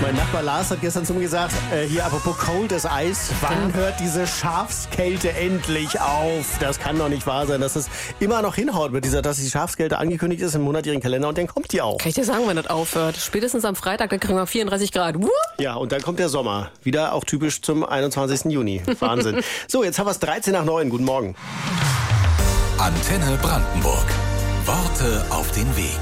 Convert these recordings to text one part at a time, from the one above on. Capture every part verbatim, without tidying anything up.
Mein Nachbar Lars hat gestern zu mir gesagt, äh, hier apropos Cold as Ice, wann ja. hört diese Schafskälte endlich auf? Das kann doch nicht wahr sein, dass es immer noch hinhaut mit dieser, dass die Schafskälte angekündigt ist im monatjährigen Kalender und dann kommt die auch. Kann ich dir sagen, wenn das aufhört? Spätestens am Freitag, dann kriegen wir vierunddreißig Grad. Wuh! Ja, und dann kommt der Sommer. Wieder auch typisch zum einundzwanzigsten Juni. Wahnsinn. So, jetzt haben wir es dreizehn nach neun. Guten Morgen. Antenne Brandenburg. Worte auf den Weg.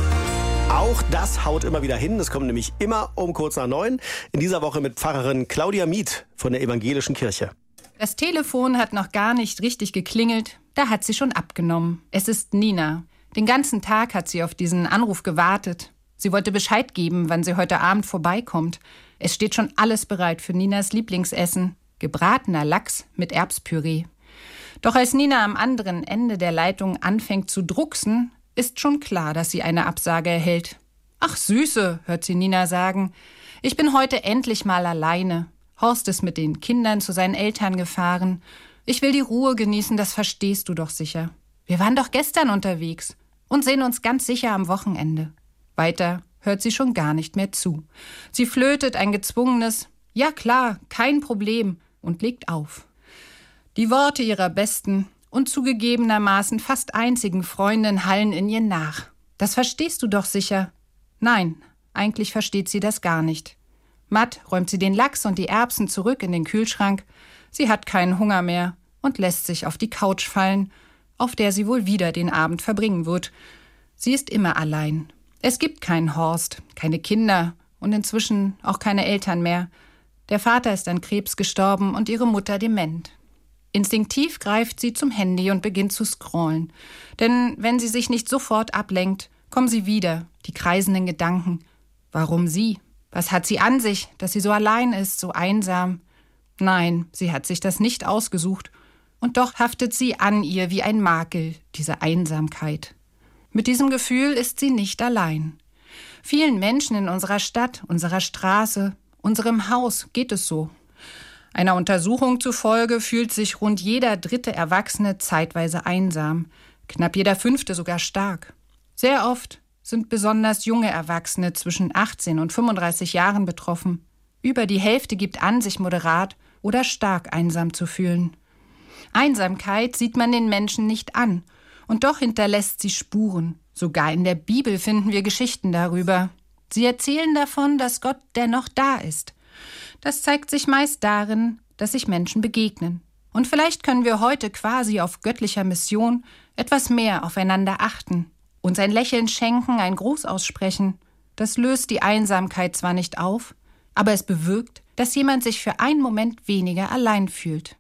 Auch das haut immer wieder hin. Es kommt nämlich immer um kurz nach neun. In dieser Woche mit Pfarrerin Claudia Mieth von der Evangelischen Kirche. Das Telefon hat noch gar nicht richtig geklingelt. Da hat sie schon abgenommen. Es ist Nina. Den ganzen Tag hat sie auf diesen Anruf gewartet. Sie wollte Bescheid geben, wann sie heute Abend vorbeikommt. Es steht schon alles bereit für Ninas Lieblingsessen. Gebratener Lachs mit Erbspüree. Doch als Nina am anderen Ende der Leitung anfängt zu drucksen, ist schon klar, dass sie eine Absage erhält. »Ach Süße«, hört sie Nina sagen, »ich bin heute endlich mal alleine. Horst ist mit den Kindern zu seinen Eltern gefahren. Ich will die Ruhe genießen, das verstehst du doch sicher. Wir waren doch gestern unterwegs und sehen uns ganz sicher am Wochenende.« Weiter hört sie schon gar nicht mehr zu. Sie flötet ein gezwungenes »Ja klar, kein Problem« und legt auf. Die Worte ihrer besten und zugegebenermaßen fast einzigen Freundin hallen in ihr nach. »Das verstehst du doch sicher.« Nein, eigentlich versteht sie das gar nicht. Matt räumt sie den Lachs und die Erbsen zurück in den Kühlschrank. Sie hat keinen Hunger mehr und lässt sich auf die Couch fallen, auf der sie wohl wieder den Abend verbringen wird. Sie ist immer allein. Es gibt keinen Horst, keine Kinder und inzwischen auch keine Eltern mehr. Der Vater ist an Krebs gestorben und ihre Mutter dement. Instinktiv greift sie zum Handy und beginnt zu scrollen. Denn wenn sie sich nicht sofort ablenkt, kommen sie wieder, die kreisenden Gedanken. Warum sie? Was hat sie an sich, dass sie so allein ist, so einsam? Nein, sie hat sich das nicht ausgesucht. Und doch haftet sie an ihr wie ein Makel, diese Einsamkeit. Mit diesem Gefühl ist sie nicht allein. Vielen Menschen in unserer Stadt, unserer Straße, unserem Haus geht es so. Einer Untersuchung zufolge fühlt sich rund jeder dritte Erwachsene zeitweise einsam, knapp jeder fünfte sogar stark. Sehr oft sind besonders junge Erwachsene zwischen achtzehn und fünfunddreißig Jahren betroffen. Über die Hälfte gibt an, sich moderat oder stark einsam zu fühlen. Einsamkeit sieht man den Menschen nicht an, und doch hinterlässt sie Spuren. Sogar in der Bibel finden wir Geschichten darüber. Sie erzählen davon, dass Gott dennoch da ist. Das zeigt sich meist darin, dass sich Menschen begegnen. Und vielleicht können wir heute quasi auf göttlicher Mission etwas mehr aufeinander achten, uns ein Lächeln schenken, ein Gruß aussprechen. Das löst die Einsamkeit zwar nicht auf, aber es bewirkt, dass jemand sich für einen Moment weniger allein fühlt.